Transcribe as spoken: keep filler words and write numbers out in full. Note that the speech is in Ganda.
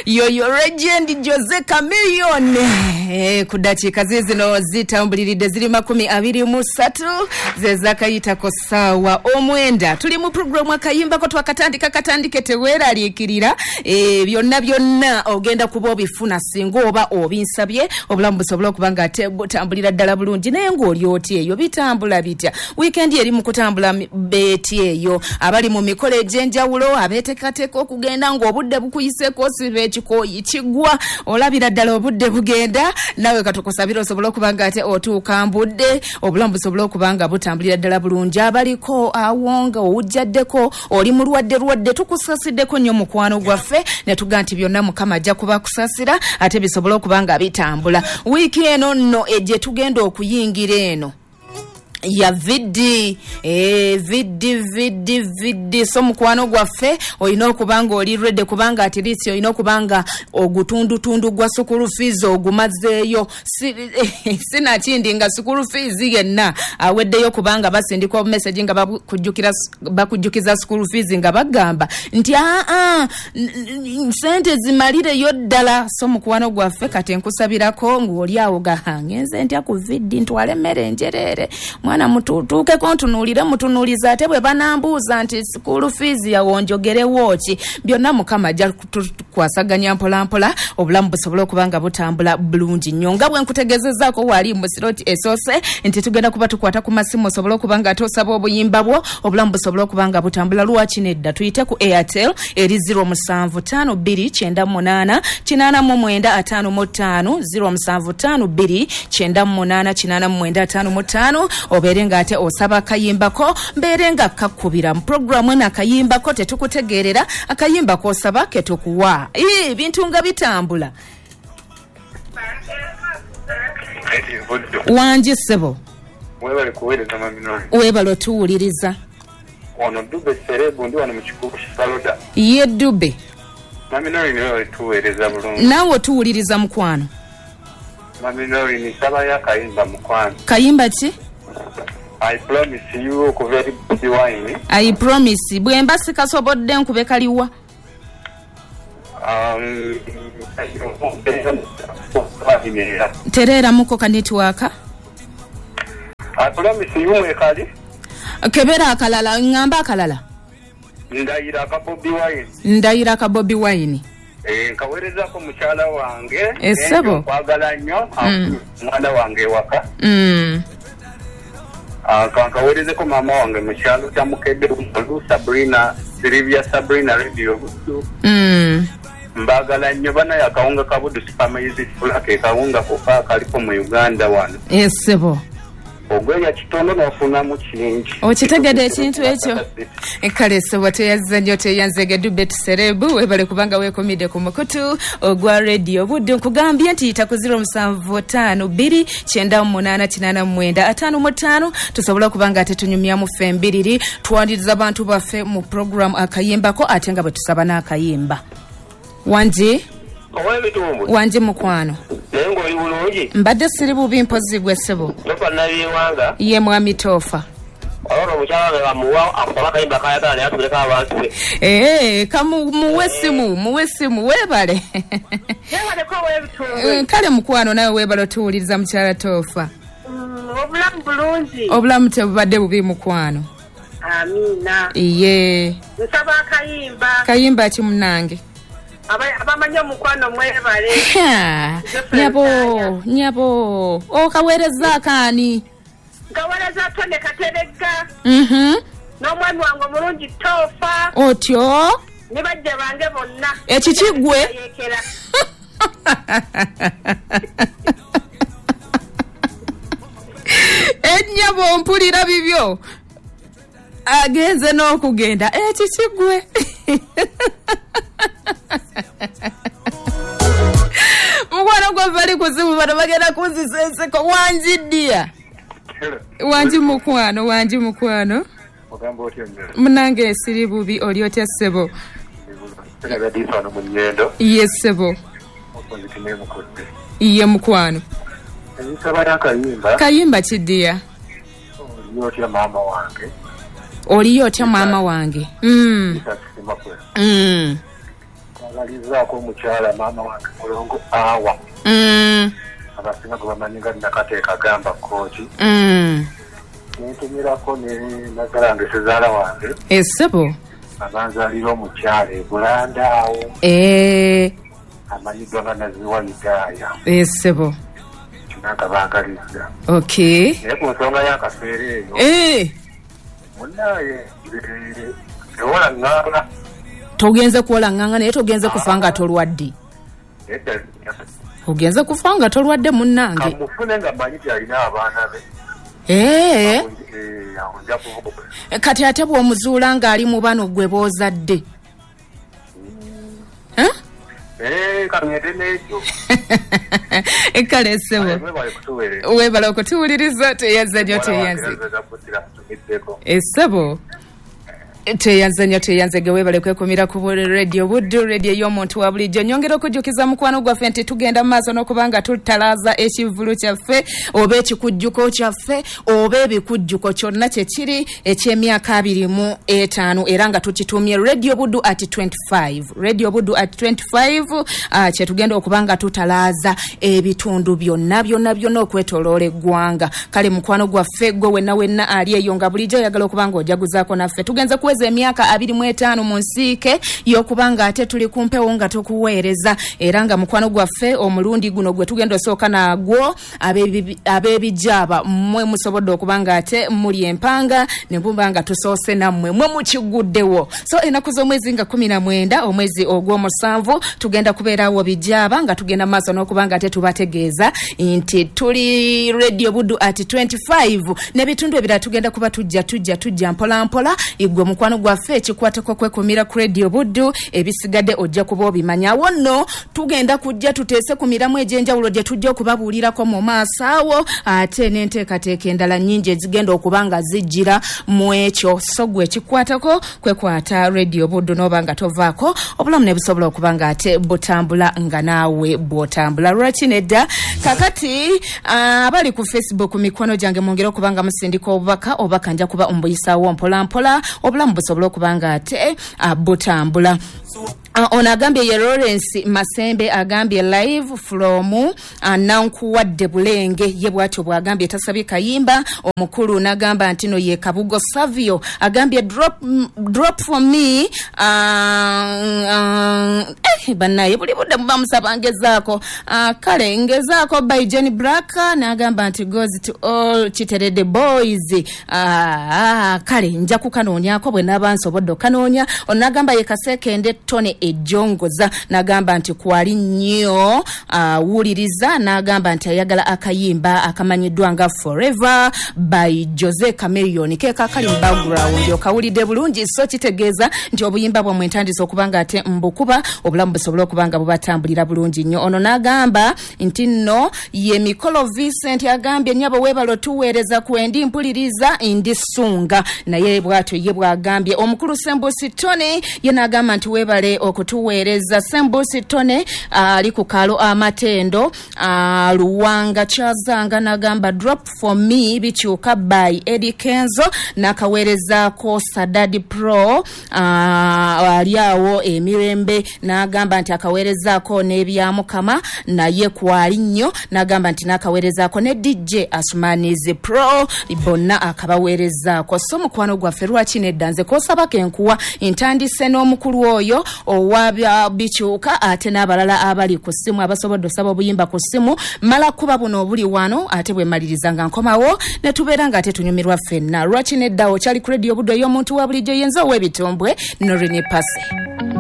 yo yo legend Jose Chameleone eh kudatika zizino zitambuliride ziri makumi abiri mu satu zezakayita ko sawa omwenda tuli mu program akayimba ko twakatandika katandike tewera alikirira eh byonna byonna ogenda kuba obifuna singo oba obinsabye obulambu sobolo kubanga atambulira ddala bulungi naye ng'oli oti eyo bitambula bitya weekend eri mu kutambula beti eyo abali mu mikolo ejenjawulo abetekateka okugenda ng'obudde bukuyiseko sibe ekikoyi kigwa olabira ddala obudde bugenda nawe katukusabira osobola okubanga ate otuuka mbudde obulambu sobola okubanga butambulira ddala bulungi abaliko awonga owujjaddeko oli mulwadde lwadde tukusasiddeko nnyo mukwano gwaffe ne tuga nti byonna mukama ajja kuba kusasira ate bisobola okubanga bitambula wiiki eno nno ejje tugenda okuyingira eno ya vidi eh vidi vidi vidi so mukwano gwaffe oyina okubanga oli ready kubanga atirisi oyina okubanga ogutundu tundu gwa sukulu fees ogumazeeyo si, eh, sina kindi nga sukulu fees yenna aweddeyo kubanga basindika message nga bakujjukira bakujjukiza sukulu fees nga bagamba nti a a sente zimalire yoddala so mukwano gwaffe kati nkusabirako ng'oli awo gahangenze nti aku vidi ntwale mere njerere mwana mututuke kontunulire mutunuliza ate bwe banambuuza nti school fees yawonjogere woki byonna mukama ajja kwasaganya mpola mpola obulamu busobola okubanga butambula bulungi nnyo nga bwe nkutegezezaako wali mu slot esose nti tugenda kuba tukwata ku masimu osobola okubanga atosaba obuyimba bwo obulamu busobola okubanga butambula lwaki nedda tuyite ku Airtel eri zero seven five two nine eight kinana mu mwenda atano mu ttaano zero seven five two nine eight nine atano mu ttaano obere nga ate osaba akayimbako mbere nga kakubira mu programu na akayimbako tetukutegerera akayimbako osaba ketukuwa eh bintu nga bitambula wanje sebo wewe kuweleza maminoni webalo tuwuliriza ono Dube Serebu ndi wano mu kikuku Saloda ye Dube maminoni wewe tuweleza bulungi nawo tuwuliriza mukwano maminoni ni saba ya kayimba mukwano kayimba ki I promise you okuva eri wine I promise bwemba sikasobodde nkube kaliwa um terera muko ka network I promise you ekali kebera akalala ngamba akalala ndayira ka Bobby Wine ndayira ka Bobby Wine eh kawereza ko muchala wange esebo kwagala nnyo mwana wange waka mm ah kankawereze ko mama wange muchala tamukedde ku Sabrina Silvia Sabrina radio gudu mm mbagala nnyo bana yakawunga kabudu supermaize fulake kawunga kofa kaliko mu Uganda wano esebo ogwenya kitondo nofuna mu kingi okitegede ekintu ekyo ekale sebo teyazza nnyo teyanzege Dube Serebu webale kubanga wekomide ku mukutu ogwa radio budde nkugambye nti ita ku zero seven five two nine eight nine five mu ttaano tusobola kubanga ate tunyumya mu ffe mbiriri twandiriza abantu baffe mu program akayimbako ate nga bwe tusaba n'akayimba wanje owe bitumbu wanje mukwano nengo oli bulungi mbadde siri bubi mpozibwe sebo tofa nabiwanga ye mwami tofa oro mukyala bamuwa akola kayimba kayagala ne atuleka abantu eh kamu muwesimu muwesimu webale yebale ko we bitumbu kale mukwano nawe webale tuwuliriza mukyala tofa obulamu bulungi obulamu tebubadde bubi mukwano amina iye nsaba akayimba kayimba ki munange abamanya mukwano mwebale nyabo nyabo o kawereza kani kawereza tone katerega mhm n'omwami wange mulungi Tofa otyo ne bajja bange bonna ekikigwe ennyabo mpulira bibyo agenze n'okugenda ekikigwe mukwano gwa vali kuzibu bano bagenda kunzisenseko wanjiddia wanji mukwano wanji mukwano ogambo otyo nyo munange esiri bubi oli otya ssebo tega disano mu nyendo ye ssebo okonzikine mukodde ye mukwano nsaba yakayimba kayimba kiddiya oli otya mama wange oli otya mama wange mm mm malizaako omukyala maama wange mulongo awa mm abasinga gwe bamanyi nga nakateeka gamba kooki mm nentumirako ne nagalange sezaala wange essebo abanzalira omukyala e Bulanda awo eh amanyiddwa nga Naziwa Idaaya essebo kinanga baagalizza okay naye ku nsonga y'akaseera eyo eh munnaye ewola nganga togenze kuwola nganga naye togenze kufa nga tolwadde edda ogenze kufa nga tolwadde munnange kamufune nga manyi ti alina abaana be eh awo nja kuvuga kati ate bw'omuzuula ng'ali mu bano gwe boozadde eh eh kamyete n'ekyo kale ssebo webale kutuweereza weebala okutuwuliriza teyaza nnyo teyanze essebo teyanze nnyo teyanze ge weebale kwekumira ku radio buddu radio y'omuntu wa bulijjo nyongera okujjukiza mukwano gwaffe nti tugenda mu maaso n'okubanga tutalaaza ekivulu kyaffe oba ekikujjuko kyaffe oba ebikujjuko kyonna kye kiri eky'emyaka abiri mu etaano era nga tukituumye radio buddu at twenty-five radio buddu at twenty-five uh, kye tugenda okubanga tutalaaza ebitundu byonna byonna byonna okwetoloola eggwanga kale mukwano gwaffe gwe wenna wenna ali eyo nga bulijjo ayagala okubanga ojaguzaako naffe tugenze ku emyaka abiri mu etaano mu nsiike y'okubanga ate tuli ku mpewo nga tukuweereza era nga mukwano gwaffe omulundi guno gwe tugenda osooka nagwo ab'ebijjaaba mmwe musobodde okubanga ate muli empanga ne muba nga tusoose nammwe mwe mukiguddewo so ennaku z'omwezi nga kumi na mwenda omwezi ogw'omusanvu tugenda kubeerawo bijjaaba nga tugenda maaso n'okubanga ate tubategeeza nti tuli radio buddu at twenty-five n'ebitundu ebirala tugenda kuba tujja tujja tujja mpola mpola igwe mukwano gwaffe ekikwatako kwekumira ku radio buddu ebisigadde ojja kuba obimanyawo nno tugenda kujja tuteese ku miramu egy'enjawulo gye tujja okubabuulirako mu maaso awo ate n'enteekateeka endala nnyingi ezigenda okuba nga zijjira mu ekyo so gwe ekikwatako kwekwata radio buddu n'oba nga tovaako obulamu ne busobola okuba nga ate butambula nga naawe bw'otambula lwaki nedda kakati abali ku Facebook mikono gyange mwongere okuba nga musindika obubaka obubaka nja kuba ombuyisaawo mpola mpola obulamu busobola okubanga ate uh, butambula uh, ono agambye ye Lawrence Masembe agambye live from uh, Nankuwadde Bulenge ye bwatyo bwagambye tasabye kayimba omukulu nagamba nti no ye Kabugo Savio agambye drop drop for me uh, uh, eh banaye buli budde muba musabangezaako uh, kale ngezaako by Jenny Black nagamba nti goes to all chiterede boys uh, kale nja kukanonyako bwe nabansobodde kanoonya onagamba ye Kasekende Tone ejongoza nagamba nti kwali nnyo uh, wuliriza nagamba nti ayagala akayimba akamanyiddwa nga Forever by Jose Chameleone ke kakali mu background okawulidde bulungi so kitegeeza nti obuyimba bwa mwentandise okubanga ate mbukuba obulamu busobola okubanga bubatambulira bulungi nnyo ono nagamba nti nno ye Mikolo Vincent agambye nyabo webalo tuweereza kwendi mpuliriza indisunga naye bwatyo ye bwagambye omukulu Sembusi Tone ye nagamba nti webale okutuweereza Sembusi Tone ali uh, ku kalo amatendo uh, Luwanga Chazanga nagamba drop for me bikyuka by Eddie Kenzo nakaweereza ko Sadadi Pro uh, aliawo emirembe nagamba nti akaweereza ko n'ebyamukama naye kwali nnyo nagamba nti nakaweereza ko ne D J Asmanize Pro bonna akabaweereza ko so mukwano gwaffe lwaki neddanze ko saba kenkuwa intandise n'omukulu oyo owabya bikyuka ate n'abalala abali ku ssimu abasobodde osaba obuyimba ku ssimu mala kuba buno obuli wano ate bwe maliriza nga nkomawo ne tubeera nga ate tunyumirwa ffenna lwaki neddawo kyali ku radio buddo y'omuntu wa bulijjo yenza ow'ebitombwe Norine Pase.